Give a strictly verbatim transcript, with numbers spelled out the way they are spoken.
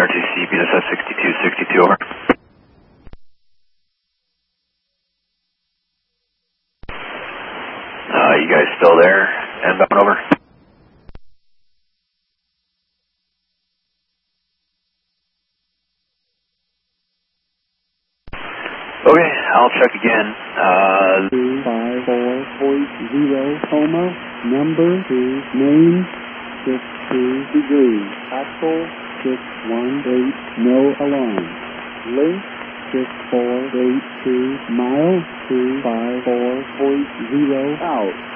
R T C, B S S sixty-two sixty-two, over. Uh, you guys still there? Inbound, over. Okay, I'll check again. Uh, two five four point zero, coma, number two, name, six two degrees, axle, six one eight, no alarm, length, six four eight two, mile, two five four point zero, out.